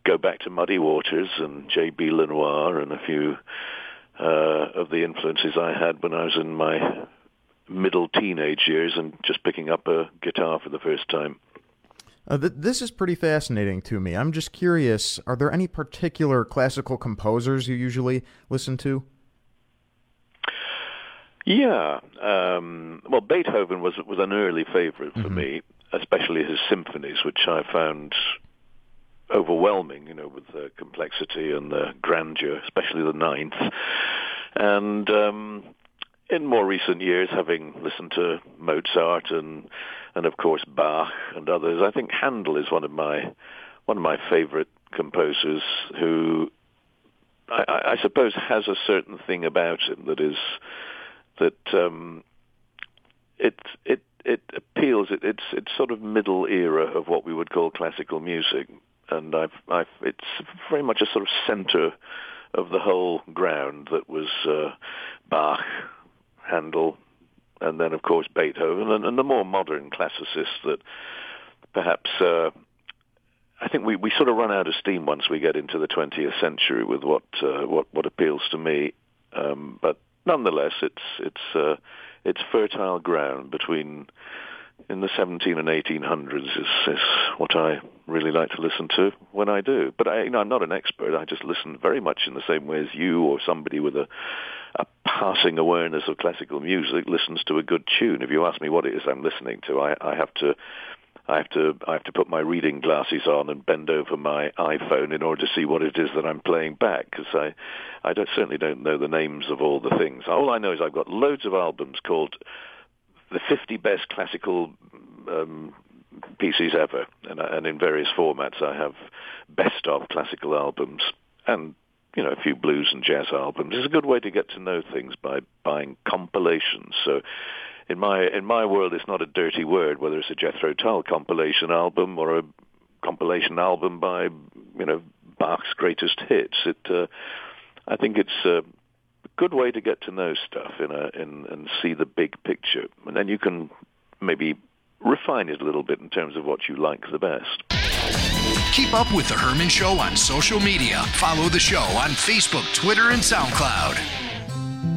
go back to Muddy Waters and J.B. Lenoir and a few of the influences I had when I was in my middle teenage years and just picking up a guitar for the first time. This is pretty fascinating to me. I'm just curious, are there any particular classical composers you usually listen to? Yeah. Well, Beethoven was an early favorite for me, especially his symphonies, which I found overwhelming, with the complexity and the grandeur, especially the ninth. And in more recent years, having listened to Mozart and of course Bach and others, I think Handel is one of my favorite composers who I suppose has a certain thing about him that is that it appeals. It's sort of middle era of what we would call classical music, and it's very much a sort of center of the whole ground that was Bach, Handel, and then of course Beethoven, and the more modern classicists that perhaps I think we sort of run out of steam once we get into the 20th century with what appeals to me, but nonetheless it's fertile ground between in the 17 and 1800s is what I really like to listen to when I do. But I'm not an expert. I just listen very much in the same way as you or somebody with a passing awareness of classical music listens to a good tune. If you ask me what it is I'm listening to, I have to put my reading glasses on and bend over my iPhone in order to see what it is that I'm playing back, because I certainly don't know the names of all the things. All I know is I've got loads of albums called the 50 best classical pieces ever, and in various formats. I have best of classical albums and a few blues and jazz albums. It's a good way to get to know things by buying compilations. So in my world, it's not a dirty word whether it's a Jethro Tull compilation album or a compilation album by Bach's greatest hits. I think it's a good way to get to know stuff and see the big picture, and then you can maybe refine it a little bit in terms of what you like the best. Keep up with The Herman Show on social media. Follow the show on Facebook, Twitter, and SoundCloud.